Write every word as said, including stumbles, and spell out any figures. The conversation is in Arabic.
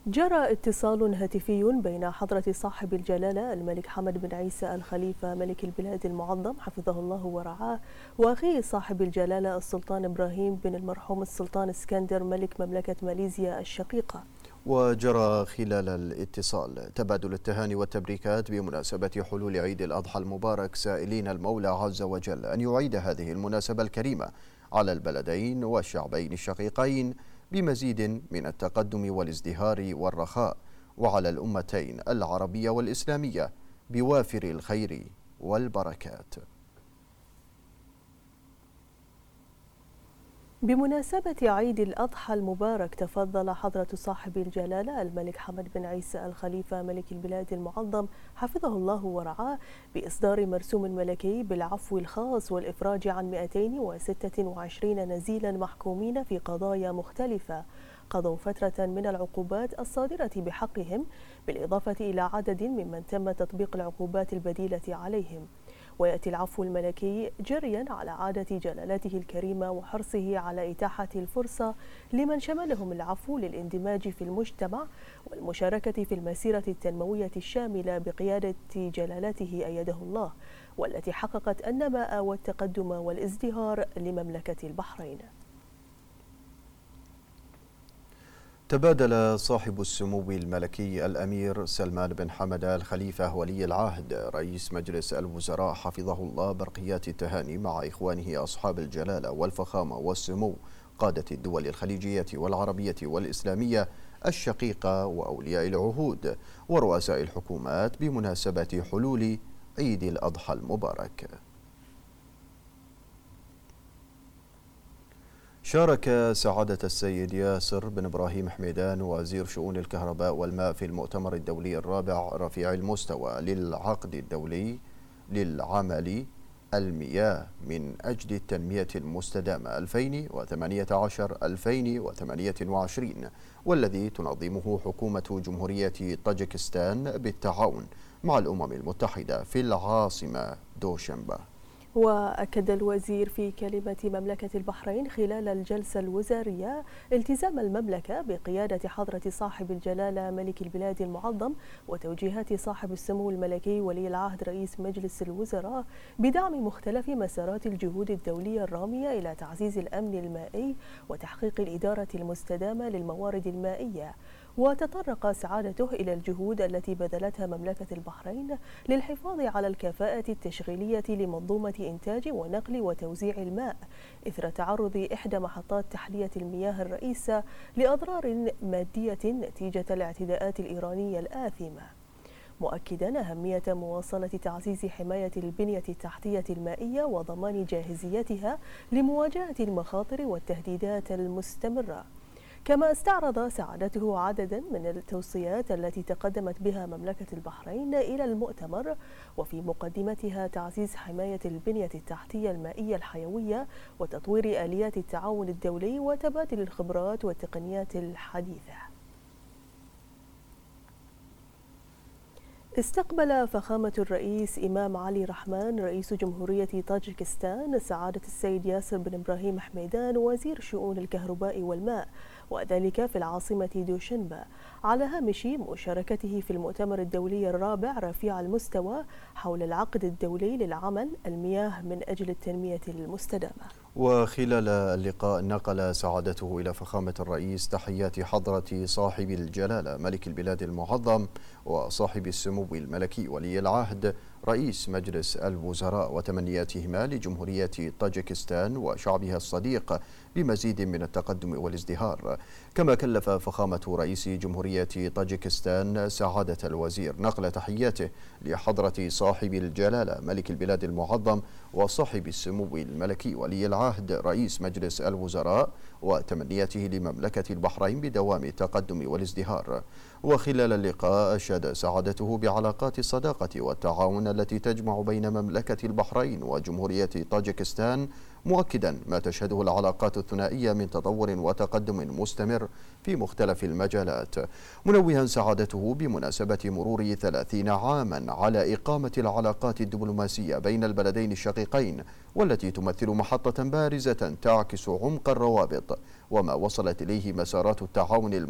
جرى اتصال هاتفي بين حضرة صاحب الجلالة الملك حمد بن عيسى الخليفة ملك البلاد المعظم حفظه الله ورعاه وأخيه صاحب الجلالة السلطان إبراهيم بن المرحوم السلطان اسكندر ملك مملكة ماليزيا الشقيقة. وجرى خلال الاتصال تبادل التهاني والتبريكات بمناسبة حلول عيد الأضحى المبارك، سائلين المولى عز وجل أن يعيد هذه المناسبة الكريمة على البلدين والشعبين الشقيقين بمزيد من التقدم والازدهار والرخاء، وعلى الأمتين العربية والإسلامية بوافر الخير والبركات. بمناسبة عيد الأضحى المبارك، تفضل حضرة صاحب الجلالة الملك حمد بن عيسى الخليفة ملك البلاد المعظم حفظه الله ورعاه بإصدار مرسوم ملكي بالعفو الخاص والإفراج عن مئتين وستة وعشرين نزيلا محكومين في قضايا مختلفة قضوا فترة من العقوبات الصادرة بحقهم، بالإضافة إلى عدد ممن تم تطبيق العقوبات البديلة عليهم. ويأتي العفو الملكي جريا على عادة جلالته الكريمة وحرصه على إتاحة الفرصة لمن شملهم العفو للاندماج في المجتمع والمشاركة في المسيرة التنموية الشاملة بقيادة جلالته أيده الله، والتي حققت النماء والتقدم والازدهار لمملكة البحرين. تبادل صاحب السمو الملكي الأمير سلمان بن حمد الخليفة ولي العهد رئيس مجلس الوزراء حفظه الله برقيات التهاني مع إخوانه أصحاب الجلالة والفخامة والسمو قادة الدول الخليجية والعربية والإسلامية الشقيقة وأولياء العهود ورؤساء الحكومات بمناسبة حلول عيد الأضحى المبارك. شارك سعادة السيد ياسر بن إبراهيم حميدان وزير شؤون الكهرباء والماء في المؤتمر الدولي الرابع رفيع المستوى للعقد الدولي للعمل المياه من أجل التنمية المستدامة ألفين وثمانية عشر ألفين وثمانية وعشرين، والذي تنظمه حكومة جمهورية طاجكستان بالتعاون مع الأمم المتحدة في العاصمة دوشنبه. وأكد الوزير في كلمة مملكة البحرين خلال الجلسة الوزارية التزام المملكة بقيادة حضرة صاحب الجلالة ملك البلاد المعظم وتوجيهات صاحب السمو الملكي ولي العهد رئيس مجلس الوزراء بدعم مختلف مسارات الجهود الدولية الرامية إلى تعزيز الأمن المائي وتحقيق الإدارة المستدامة للموارد المائية. وتطرق سعادته إلى الجهود التي بذلتها مملكة البحرين للحفاظ على الكفاءة التشغيلية لمنظومة إنتاج ونقل وتوزيع الماء إثر تعرض إحدى محطات تحلية المياه الرئيسة لأضرار مادية نتيجة الاعتداءات الإيرانية الآثمة، مؤكدا أهمية مواصلة تعزيز حماية البنية التحتية المائية وضمان جاهزيتها لمواجهة المخاطر والتهديدات المستمرة. كما استعرض سعادته عددا من التوصيات التي تقدمت بها مملكة البحرين إلى المؤتمر، وفي مقدمتها تعزيز حماية البنية التحتية المائية الحيوية وتطوير آليات التعاون الدولي وتبادل الخبرات والتقنيات الحديثة. استقبل فخامة الرئيس إمام علي رحمن رئيس جمهورية طاجكستان سعادة السيد ياسر بن إبراهيم حميدان وزير شؤون الكهرباء والماء، وذلك في العاصمة دوشنبه على هامش مشاركته في المؤتمر الدولي الرابع رفيع المستوى حول العقد الدولي للعمل المياه من أجل التنمية المستدامة. وخلال اللقاء نقل سعادته إلى فخامة الرئيس تحيات حضرة صاحب الجلالة ملك البلاد المعظم وصاحب السمو الملكي ولي العهد رئيس مجلس الوزراء وتمنياتهما لجمهورية طاجكستان وشعبها الصديق بمزيد من التقدم والازدهار. كما كلف فخامة رئيس جمهورية طاجكستان سعادة الوزير نقل تحياته لحضرة صاحب الجلالة ملك البلاد المعظم وصاحب السمو الملكي ولي العهد رئيس مجلس الوزراء وتمنياته لمملكة البحرين بدوام التقدم والازدهار. وخلال اللقاء أشاد سعادته بعلاقات الصداقة والتعاون التي تجمع بين مملكة البحرين وجمهورية طاجكستان، مؤكدا ما تشهده العلاقات الثنائية من تطور وتقدم مستمر في مختلف المجالات، منوها سعادته بمناسبة مرور ثلاثين عاما على إقامة العلاقات الدبلوماسية بين البلدين الشقيقين، والتي تمثل محطة بارزة تعكس عمق الروابط وما وصلت إليه مسارات التعاون